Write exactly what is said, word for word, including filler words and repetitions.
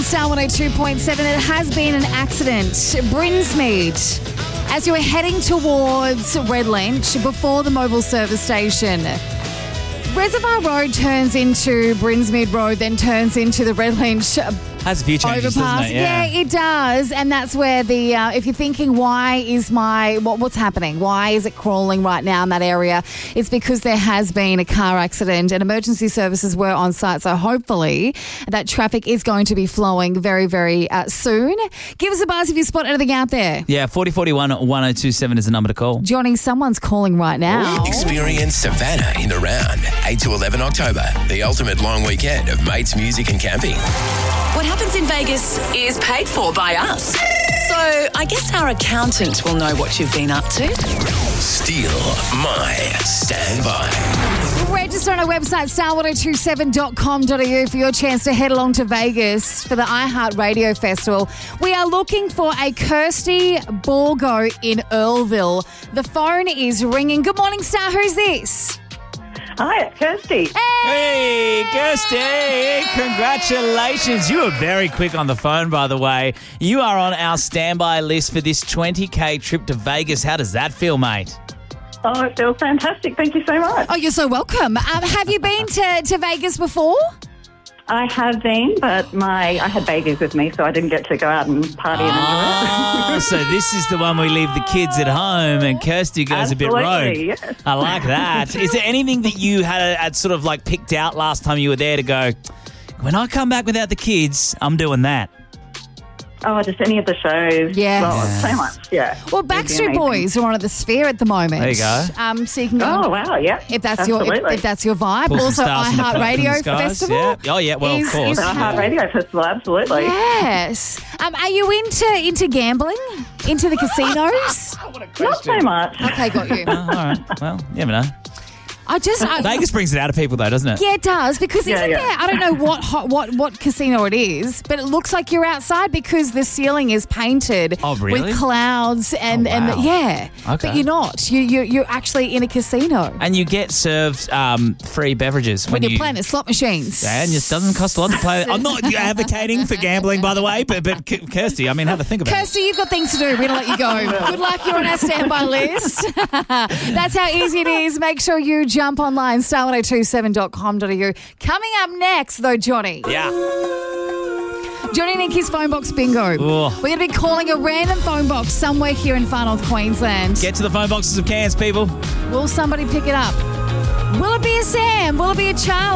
Star one oh two point seven. It has been an accident. Brinsmead, as you were heading towards Redlinch before the mobile service station, Reservoir Road turns into Brinsmead Road, then turns into the Redlinch has a few changes, overpass. doesn't it? Yeah. yeah, it does. And that's where the, uh, if you're thinking, why is my, what, what's happening? Why is it crawling right now in that area? It's because there has been a car accident and emergency services were on site. So hopefully that traffic is going to be flowing very, very uh, soon. Give us a buzz if you spot anything out there. Yeah, forty forty-one one oh two seven is the number to call. Johnny, someone's calling right now. Experience Savannah in the round. eight to eleven October. The ultimate long weekend of mates, music and camping. What happens in Vegas is paid for by us. So I guess our accountant will know what you've been up to. Steal my standby. Register on our website, star one oh two seven dot com dot a u for your chance to head along to Vegas for the iHeartRadio Festival. We are looking for a Kirsty Borgo in Earlville. The phone is ringing. Good morning, Star. Who's this? Hi, it's Kirsty. Hey, Kirsty, congratulations. You were very quick on the phone, by the way. You are on our standby list for this twenty K trip to Vegas. How does that feel, mate? Oh, it feels fantastic. Thank you so much. Oh, you're so welcome. Um, have you been to, to Vegas before? I have been, but my I had babies with me, so I didn't get to go out and party and enjoy it. Oh, so this is the one we leave the kids at home and Kirsty goes Absolutely, a bit rogue. yes. I like that. Is there anything that you had, had sort of like picked out last time you were there to go, when I come back without the kids, I'm doing that? Oh, just any of the shows. Yes. Oh, so much, yeah. Well, It'd be Backstreet amazing. Boys are on at the Sphere at the moment. There you go. Um, so you can go. Oh, wow, yeah. If that's your if, Absolutely. if that's your vibe. Pull some Also, stars from the- from the iHeartRadio skies, Festival. yeah. Oh, yeah, well, of is- course. is The Heart happening. Radio Festival, absolutely. Yes. Um, are you into into gambling? Into the casinos? Not so much. Okay, got you. Oh, all right. Well, you never know. I just I, Vegas brings it out of people, though, doesn't it? yeah, it does because Yeah, isn't yeah. there? I don't know what hot, what what casino it is, but it looks like you're outside because the ceiling is painted Oh, really? with clouds and Oh, and wow. yeah. Okay. But you're not. You you you're actually in a casino. And you get served um, free beverages when, When you're you playing at slot machines. And it doesn't cost a lot to play. I'm not advocating for gambling, by the way, but, but K- Kirsty, I mean, have a think about Kirsty, you've got things to do. We're going to let you go. Good luck. You're on our standby list. That's how easy it is. Make sure you jump online, star one oh two seven dot com dot a u. Coming up next, though, Johnny. it. Yeah. Johnny and Nikki's phone box bingo. Oh. We're going to be calling a random phone box somewhere here in far north Queensland. Get to the phone boxes of cans, people. Will somebody pick it up? Will it be a Sam? Will it be a Charlie?